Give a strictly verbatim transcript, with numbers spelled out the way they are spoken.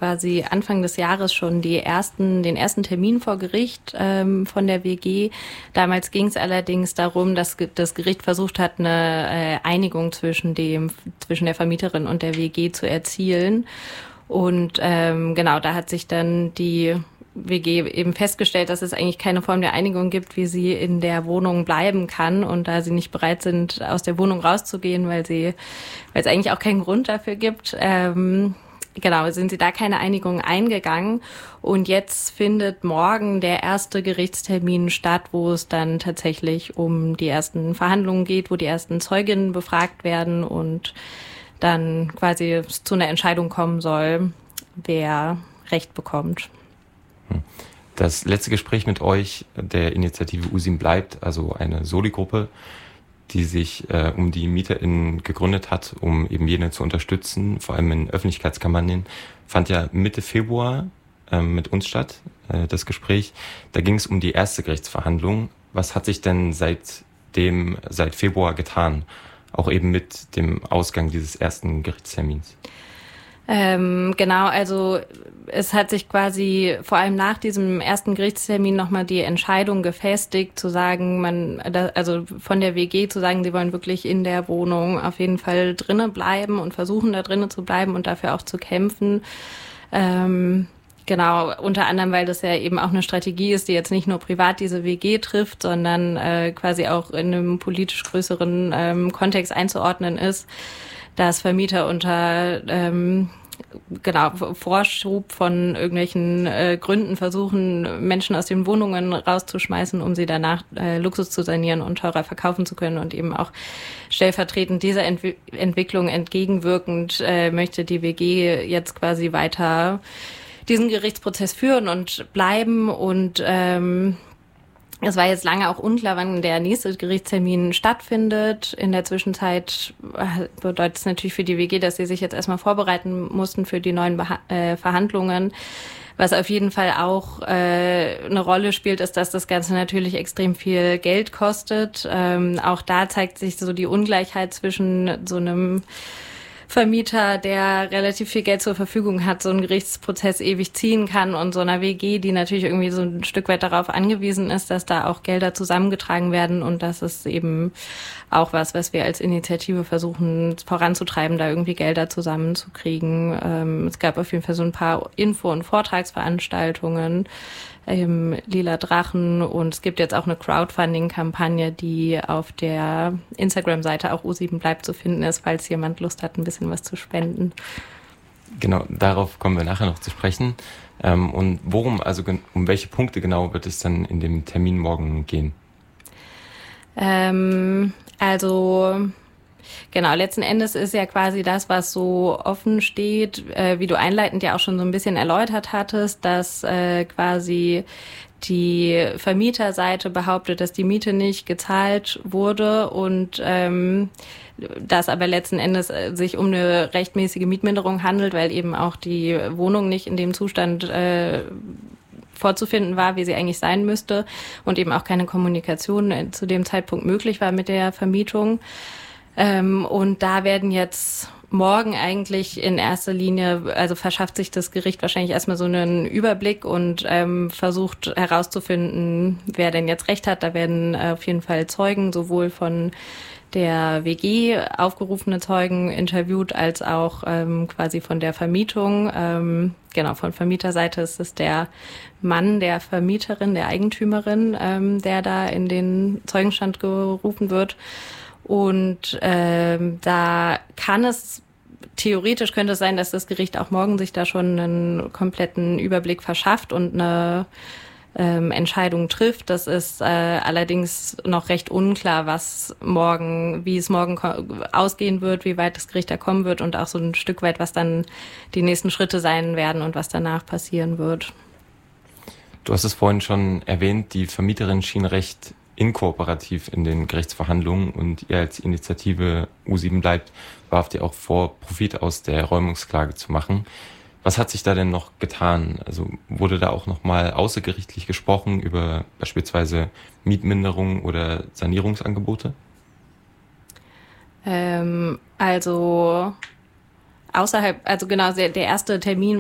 quasi Anfang des Jahres schon die ersten, den ersten Termin vor Gericht ähm, von der W G. Damals ging es allerdings darum, dass das Gericht versucht hat, eine äh, Einigung zwischen dem, zwischen der Vermieterin und der W G zu erzielen. Und ähm, genau, da hat sich dann die W G eben festgestellt, dass es eigentlich keine Form der Einigung gibt, wie sie in der Wohnung bleiben kann. Und da sie nicht bereit sind, aus der Wohnung rauszugehen, weil sie, weil es eigentlich auch keinen Grund dafür gibt, ähm, genau, sind sie da keine Einigung eingegangen. Und jetzt findet morgen der erste Gerichtstermin statt, wo es dann tatsächlich um die ersten Verhandlungen geht, wo die ersten Zeuginnen befragt werden und dann quasi zu einer Entscheidung kommen soll, wer Recht bekommt. Das letzte Gespräch mit euch, der Initiative U sieben bleibt, also eine Soli-Gruppe, die sich äh, um die MieterInnen gegründet hat, um eben jene zu unterstützen, vor allem in Öffentlichkeitskampagnen, fand ja Mitte Februar äh, mit uns statt, äh, das Gespräch. Da ging es um die erste Gerichtsverhandlung. Was hat sich denn seitdem, seit Februar getan? Auch eben mit dem Ausgang dieses ersten Gerichtstermins? Ähm, genau, also es hat sich quasi vor allem nach diesem ersten Gerichtstermin nochmal die Entscheidung gefestigt, zu sagen, man, also von der W G zu sagen, sie wollen wirklich in der Wohnung auf jeden Fall drinnen bleiben und versuchen da drinnen zu bleiben und dafür auch zu kämpfen. Ähm, genau, unter anderem, weil das ja eben auch eine Strategie ist, die jetzt nicht nur privat diese W G trifft, sondern äh, quasi auch in einem politisch größeren ähm, Kontext einzuordnen ist, dass Vermieter unter ähm, genau Vorschub von irgendwelchen äh, Gründen versuchen, Menschen aus den Wohnungen rauszuschmeißen, um sie danach äh, Luxus zu sanieren und teurer verkaufen zu können. Und eben auch stellvertretend dieser Entwi- Entwicklung entgegenwirkend äh, möchte die W G jetzt quasi weiter diesen Gerichtsprozess führen und bleiben. Und ähm, es war jetzt lange auch unklar, wann der nächste Gerichtstermin stattfindet. In der Zwischenzeit bedeutet es natürlich für die W G, dass sie sich jetzt erstmal vorbereiten mussten für die neuen Beha- äh, Verhandlungen. Was auf jeden Fall auch äh, eine Rolle spielt, ist, dass das Ganze natürlich extrem viel Geld kostet. Ähm, auch da zeigt sich so die Ungleichheit zwischen so einem Vermieter, der relativ viel Geld zur Verfügung hat, so einen Gerichtsprozess ewig ziehen kann, und so einer W G, die natürlich irgendwie so ein Stück weit darauf angewiesen ist, dass da auch Gelder zusammengetragen werden, und das ist eben auch was, was wir als Initiative versuchen voranzutreiben, da irgendwie Gelder zusammenzukriegen. Ähm, es gab auf jeden Fall so ein paar Info- und Vortragsveranstaltungen im Lila Drachen, und es gibt jetzt auch eine Crowdfunding-Kampagne, die auf der Instagram-Seite auch U sieben bleibt zu finden ist, falls jemand Lust hat, ein bisschen was zu spenden. Genau, darauf kommen wir nachher noch zu sprechen. Ähm, und worum, also um welche Punkte genau wird es dann in dem Termin morgen gehen? Ähm, also genau, letzten Endes ist ja quasi das, was so offen steht, äh, wie du einleitend ja auch schon so ein bisschen erläutert hattest, dass äh, quasi die Vermieterseite behauptet, dass die Miete nicht gezahlt wurde, und ähm, dass aber letzten Endes äh, sich um eine rechtmäßige Mietminderung handelt, weil eben auch die Wohnung nicht in dem Zustand äh, vorzufinden war, wie sie eigentlich sein müsste, und eben auch keine Kommunikation zu dem Zeitpunkt möglich war mit der Vermietung. Ähm, und da werden jetzt morgen eigentlich in erster Linie, also verschafft sich das Gericht wahrscheinlich erstmal so einen Überblick und ähm, versucht herauszufinden, wer denn jetzt Recht hat. Da werden äh, auf jeden Fall Zeugen, sowohl von der W G aufgerufene Zeugen interviewt, als auch ähm, quasi von der Vermietung. Ähm, genau, von Vermieterseite ist es der Mann der Vermieterin, der Eigentümerin, ähm, der da in den Zeugenstand gerufen wird. Und ähm, da kann es, theoretisch könnte es sein, dass das Gericht auch morgen sich da schon einen kompletten Überblick verschafft und eine ähm, Entscheidung trifft. Das ist äh, allerdings noch recht unklar, was morgen, wie es morgen ko- ausgehen wird, wie weit das Gericht da kommen wird, und auch so ein Stück weit, was dann die nächsten Schritte sein werden und was danach passieren wird. Du hast es vorhin schon erwähnt, die Vermieterin schien recht inkooperativ in den Gerichtsverhandlungen, und ihr als Initiative U sieben bleibt warft ihr auch vor, Profit aus der Räumungsklage zu machen. Was hat sich da denn noch getan? Also wurde da auch nochmal außergerichtlich gesprochen über beispielsweise Mietminderung oder Sanierungsangebote? Ähm, also außerhalb, also genau, der erste Termin